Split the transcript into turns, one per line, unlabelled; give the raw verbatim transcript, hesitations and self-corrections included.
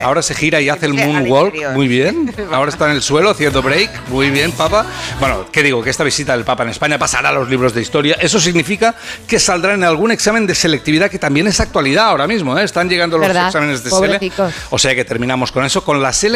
Ahora se gira y hace el moonwalk, muy bien. Ahora está en el suelo haciendo break, muy bien, Papa. Bueno, ¿qué digo? Que esta visita del Papa en España pasará a los libros de historia. Eso significa que saldrá en algún examen de selectividad, que también es actualidad ahora mismo, ¿eh? Están llegando los
¿verdad?
exámenes de
Pobrecicos.
Sele. O sea que terminamos con eso, con la Sele.